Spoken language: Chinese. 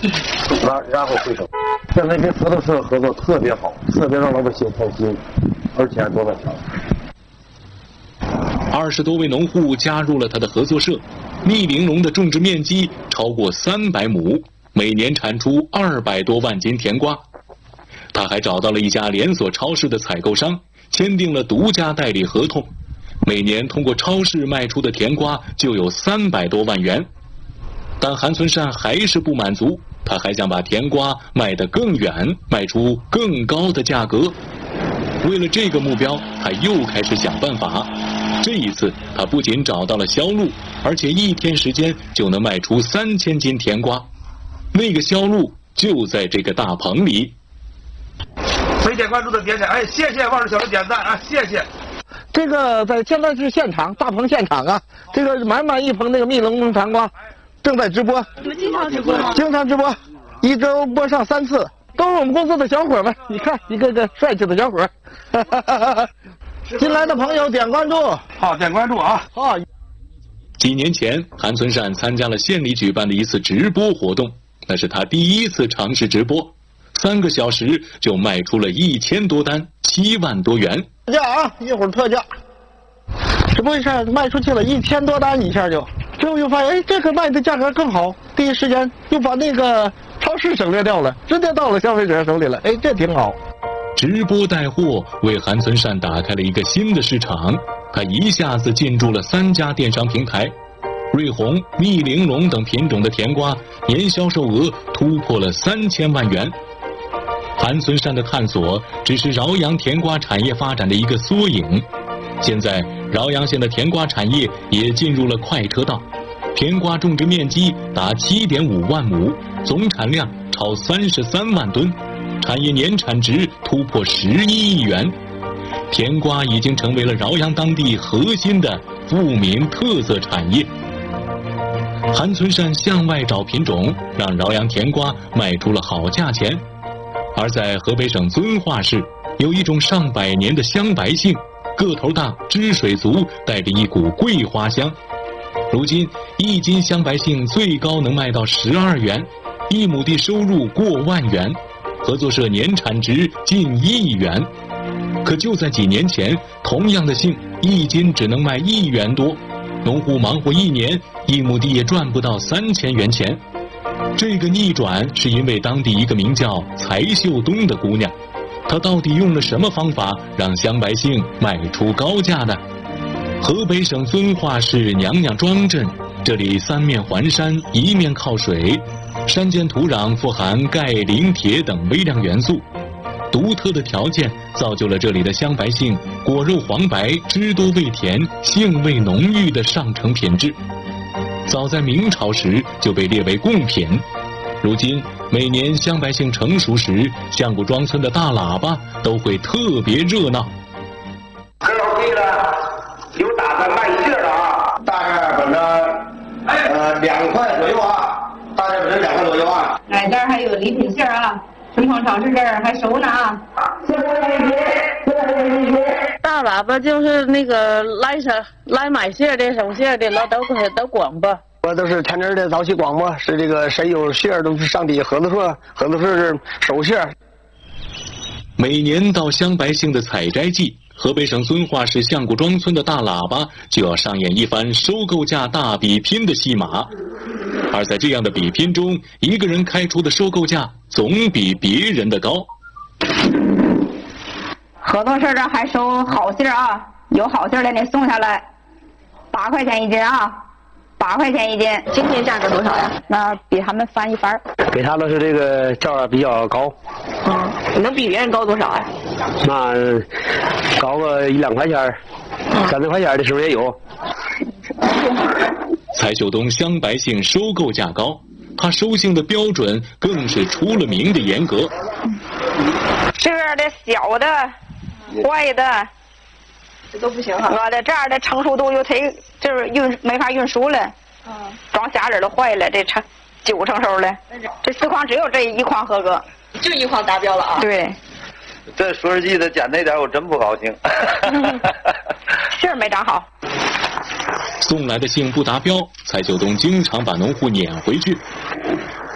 然后回收。现在跟合作社合作特别好，特别让老百姓放心，而且还多赚钱。 20多位农户加入了他的合作社，蜜玲珑的种植面积超过300亩，每年产出200多万斤甜瓜。他还找到了一家连锁超市的采购商，签订了独家代理合同，每年通过超市卖出的甜瓜就有300多万元。但韩存善还是不满足，他还想把甜瓜卖得更远，卖出更高的价格。为了这个目标，他又开始想办法。这一次，他不仅找到了销路，而且1天时间就能卖出3000斤甜瓜。那个销路就在这个大棚里。 没点关注的点点，哎，谢谢万水小的点赞啊，谢谢。 这个现在是现场，大棚现场啊，这个满满一棚那个蜜玲珑甜瓜正在直播。 你们经常直播吗？ 经常直播，1周播上3次，都是我们公司的小伙们。你看，一个个帅气的小伙。进来的朋友点关注， 好，点关注啊！ 好。 几年前，韩存善参加了县里举办的一次直播活动，那是他第一次尝试直播，3个小时就卖出了1000多单，7万多元。 特价啊！一会儿特价。直播一下卖出去了1000多单，一下就，之后又发现，哎，这个卖的价格更好，第一时间又把那个超市省略掉了，直接到了消费者手里了，哎，这挺好。 直播带货为韩存善打开了一个新的市场，他一下子进驻了3家电商平台，瑞红、蜜玲珑等品种的甜瓜年销售额突破了3000万元。韩存善的探索只是饶阳甜瓜产业发展的一个缩影，现在饶阳县的甜瓜产业也进入了快车道，甜瓜种植面积达7.5万亩，总产量超33万吨，产业年产值突破11亿元。甜瓜已经成为了饶阳当地核心的富民特色产业。韩存善向外找品种，让饶阳甜瓜卖出了好价钱。而在河北省遵化市，有一种上百年的香白杏，个头大，汁水足，带着一股桂花香。如今1斤香白杏最高能卖到12元，1亩地收入过万元，合作社年产值近1亿元。可就在几年前，同样的杏1斤只能卖1元多，农户忙活1年，1亩地也赚不到3000元钱。这个逆转是因为当地一个名叫柴秀东的姑娘，她到底用了什么方法让香白杏卖出高价呢？河北省遵化市娘娘庄镇，这里3面环山，1面靠水，山间土壤富含钙、磷、铁等微量元素，独特的条件造就了这里的香白杏果肉黄白，汁多味甜，杏味浓郁的上乘品质。早在明朝时就被列为贡品，如今每年香白杏成熟时，相谷庄村的大喇叭都会特别热闹。 这老贵了，有打算卖杏的啊， 大概本着2块左右啊，大概本着2块左右啊。 哎，这儿还有礼品杏啊，春芳超市这儿还收呢啊。 大喇叭就是那个来买杏的、收杏的，都广播。 我都是天天的早起广播，是这个谁有杏都是上底合作社是收杏。 每年到香白杏的采摘季，河北省遵化市相谷庄村的大喇叭就要上演一番收购价大比拼的戏码。而在这样的比拼中，一个人开出的收购价总比别人的高。 合作社这还收好杏啊，有好杏的你送下来，8块钱1斤啊，8块钱1斤。今天价格多少呀？那比他们翻一番。 给他们是这个价比较高。 能比别人高多少呀？ 那高个1、2块钱，3、4块钱的时候也有。 柴秀东香白杏收购价高，他收杏的标准更是出了名的严格。 这样的小的、坏的， 这都不行哈。 我的这样的成熟度就就是没法运输了。装匣子都坏了，这9成熟了。这4筐只有这1筐合格， 就1筐达标了啊。 对。 这说实际的捡那点我真不高兴。 杏没长好。 送来的杏不达标，柴秀东经常把农户撵回去，